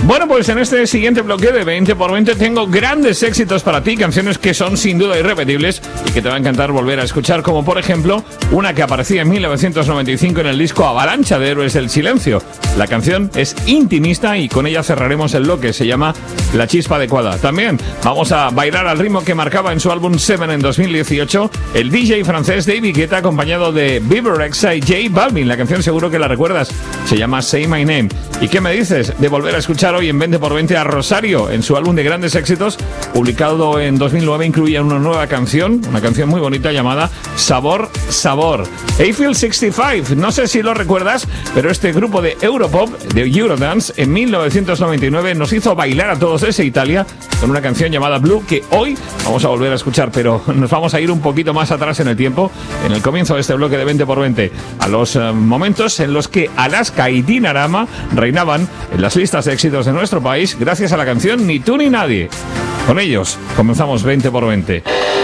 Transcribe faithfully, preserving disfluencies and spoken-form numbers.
Bueno, pues en este siguiente bloque de veinte por veinte tengo grandes éxitos para ti, canciones que son sin duda irrepetibles y que te va a encantar volver a escuchar, como por ejemplo una que aparecía en mil novecientos noventa y cinco en el disco Avalancha de Héroes del Silencio. La canción es intimista y con ella cerraremos el bloque, se llama La Chispa Adecuada. También vamos a bailar al ritmo que marcaba en su álbum Seven en dos mil dieciocho el D J francés David Guetta, acompañado de Bieber Rexha y J Balvin. La canción seguro que la recuerdas, se llama Say My Name. ¿Y qué me dices de volver a escuchar hoy en veinte por veinte a Rosario en su álbum de grandes éxitos, publicado en dos mil nueve? Incluía una nueva canción, una canción muy bonita llamada Sabor, Sabor. Eiffel sesenta y cinco, no sé si lo recuerdas, pero este grupo de Europop, de Eurodance, en mil novecientos noventa y nueve nos hizo bailar a todos desde Italia con una canción llamada Blue, que hoy vamos a volver a escuchar, pero nos vamos a ir un poquito más atrás en el tiempo, en el comienzo de este bloque de veinte por veinte, a los uh, momentos en los que Alaska y Dinarama reinaban en las listas de éxitos de nuestro país gracias a la canción Ni tú ni nadie. Con ellos comenzamos veinte por veinte.